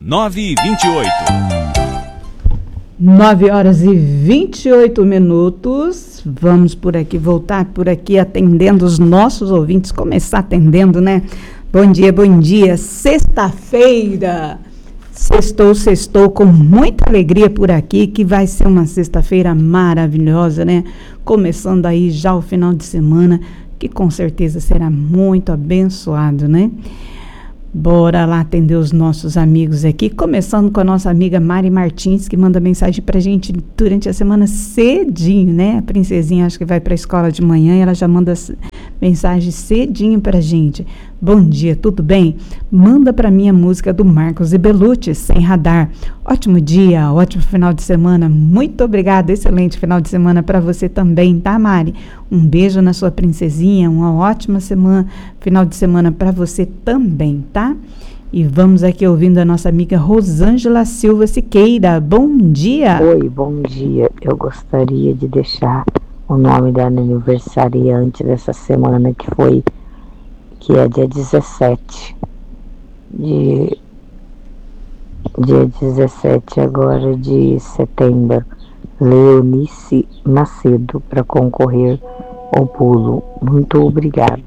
9h28. 9h28. Vamos por aqui, voltar por aqui atendendo os nossos ouvintes, começar atendendo, né? Bom dia, sexta-feira. Sextou com muita alegria por aqui, que vai ser uma sexta-feira maravilhosa, né? Começando aí já o final de semana, que com certeza será muito abençoado, né? Bora lá atender os nossos amigos aqui, começando com a nossa amiga Mari Martins, que manda mensagem pra gente durante a semana cedinho, né? A princesinha acho que vai pra escola de manhã e ela já manda mensagem cedinho pra gente. Bom dia, tudo bem? Manda pra mim a música do Marcos e Belucci, Sem Radar. Ótimo dia, ótimo final de semana. Muito obrigada, excelente final de semana pra você também, tá, Mari? Um beijo na sua princesinha, uma ótima semana, final de semana pra você também, tá? E vamos aqui ouvindo a nossa amiga Rosângela Silva Siqueira. Bom dia! Oi, bom dia. Eu gostaria de deixar o nome da aniversariante dessa semana, que é dia 17 agora de setembro, Leonice Macedo, para concorrer ao pulo. Muito obrigada.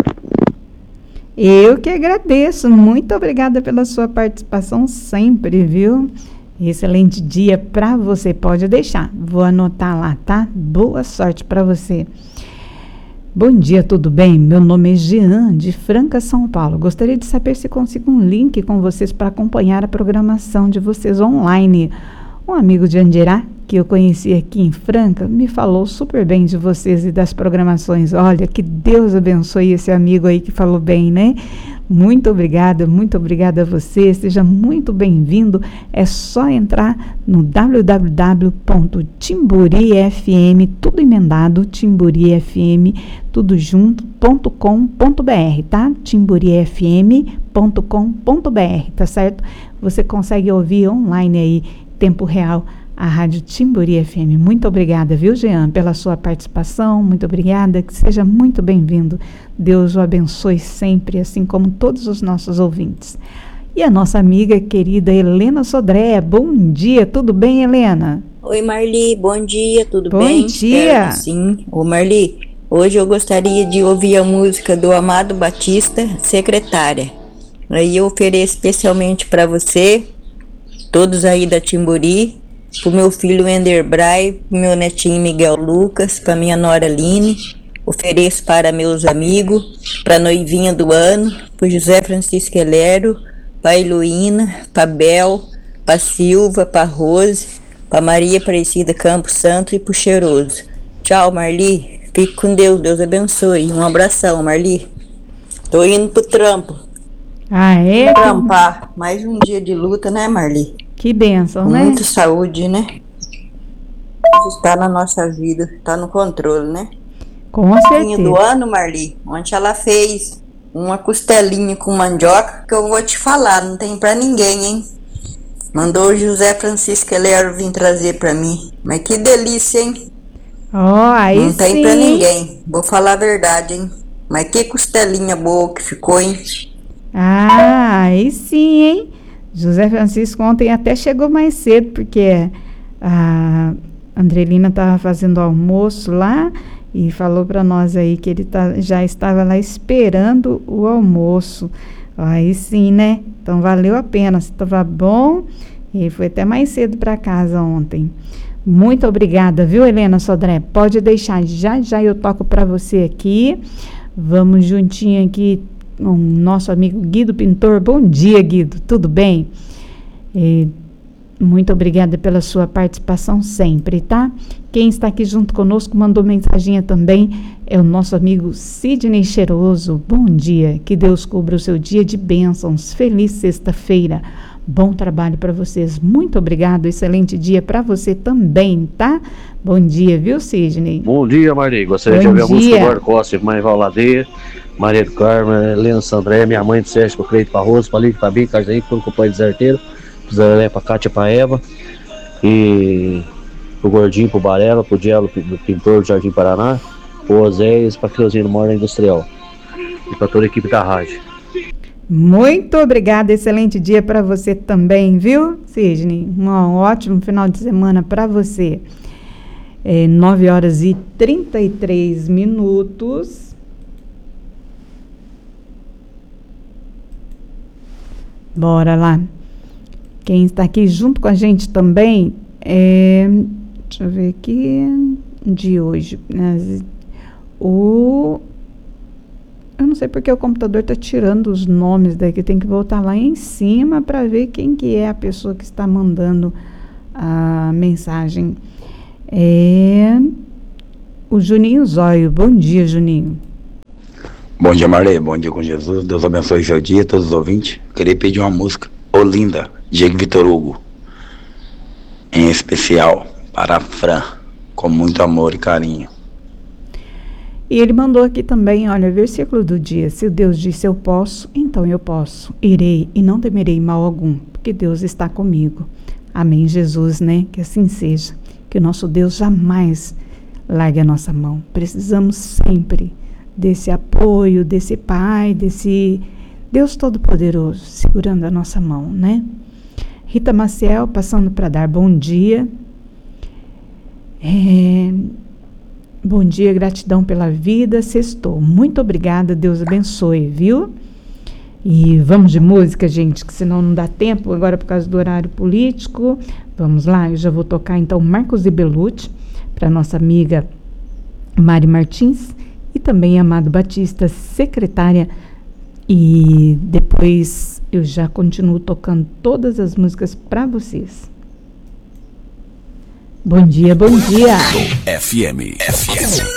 Eu que agradeço, muito obrigada pela sua participação sempre, viu? Excelente dia para você, pode deixar, vou anotar lá, tá? Boa sorte para você. Bom dia, tudo bem? Meu nome é Jean, de Franca, São Paulo. Gostaria de saber se consigo um link com vocês para acompanhar a programação de vocês online. Um amigo de Andirá, que eu conheci aqui em Franca, me falou super bem de vocês e das programações. Olha, que Deus abençoe esse amigo aí que falou bem, né? Muito obrigada a você, seja muito bem-vindo. É só entrar no www.timborifm, tudo emendado, timborifm, tudo junto.com.br, tá? timborifm.com.br, tá certo? Você consegue ouvir online aí, tempo real, a Rádio Timburi FM. Muito obrigada, viu, Jean, pela sua participação. Muito obrigada, que seja muito bem-vindo. Deus o abençoe sempre, assim como todos os nossos ouvintes. E a nossa amiga querida Helena Sodré. Bom dia, tudo bem, Helena? Oi, Marli, bom dia, tudo bom bem? Bom dia. Sim. Ô, Marli, hoje eu gostaria de ouvir a música do Amado Batista, Secretária. Aí eu ofereço especialmente para você, todos aí da Timburi, pro meu filho Ender Bray, pro meu netinho Miguel Lucas, pra minha nora Aline, ofereço para meus amigos, pra noivinha do ano, pro José Francisco Helero, pra Heloína, pra Bel, pra Silva, pra Rose, pra Maria Aparecida Campos Santo e pro Cheiroso. Tchau, Marli, fique com Deus, Deus abençoe. Um abração, Marli. Tô indo pro trampo. Ah, é? Trampar, mais um dia de luta, né, Marli? Que bênção, com né? Muita saúde, né? Está na nossa vida, está no controle, né? Com certeza. Do ano, Marli, ontem ela fez uma costelinha com mandioca que eu vou te falar, não tem pra ninguém, hein? Mandou o José Francisco Helero vir trazer pra mim. Mas que delícia, hein? Aí não tem sim. Pra ninguém, vou falar a verdade, hein? Mas que costelinha boa que ficou, hein? Aí sim, hein? José Francisco ontem até chegou mais cedo, porque a Andrelina estava fazendo almoço lá e falou para nós aí que ele já estava lá esperando o almoço. Aí sim, né? Então valeu a pena, estava bom e foi até mais cedo para casa ontem. Muito obrigada, viu, Helena Sodré? Pode deixar, já eu toco para você aqui. Vamos juntinho aqui. O nosso amigo Guido Pintor. Bom dia, Guido, tudo bem? Muito obrigada pela sua participação sempre, tá? Quem está aqui junto conosco mandou mensaginha também, é o nosso amigo Sidney Cheiroso. Bom dia, que Deus cubra o seu dia de bênçãos, feliz sexta-feira, bom trabalho para vocês, muito obrigado, excelente dia para você também, tá? Bom dia, viu, Sidney? Bom dia, Marli, gostaria de ouvir a música do Eduardo Costa, Irmã Valadeia, Maria do Carmo, Helena Sandré, minha mãe do Sérgio, Cleito Barroso, Palito, Fabinho, Carzaim, todo o companheiro deserteiro, Zé pra Cátia, pra Eva, e pro Gordinho, pro Barela, pro Dielo, pro Pintor do Jardim Paraná, pro Oséias, pra Creuzinho do Morda Industrial, e pra toda a equipe da rádio. Muito obrigada, excelente dia para você também, viu, Sidney? Um ótimo final de semana para você. 9h33. Bora lá. Quem está aqui junto com a gente também deixa eu ver aqui, de hoje. Eu não sei porque o computador está tirando os nomes daqui, tem que voltar lá em cima para ver quem que é a pessoa que está mandando a mensagem. O Juninho Zóio. Bom dia, Juninho. Bom dia, Marley. Bom dia com Jesus. Deus abençoe seu dia, todos os ouvintes. Queria pedir uma música, Olinda, Diego Vitor Hugo. Em especial para a Fran, com muito amor e carinho. E ele mandou aqui também, olha, versículo do dia. Se Deus disse eu posso, então eu posso. Irei e não temerei mal algum, porque Deus está comigo. Amém, Jesus, né? Que assim seja. Que o nosso Deus jamais largue a nossa mão. Precisamos sempre desse apoio, desse Pai, desse Deus Todo-Poderoso, segurando a nossa mão, né? Rita Maciel, passando para dar bom dia. Bom dia, gratidão pela vida, sextou. Muito obrigada, Deus abençoe, viu? E vamos de música, gente, que senão não dá tempo agora por causa do horário político. Vamos lá, eu já vou tocar então Marcos e Belucci para nossa amiga Mari Martins e também Amado Batista, secretária. E depois eu já continuo tocando todas as músicas para vocês. Bom dia, bom dia. FM.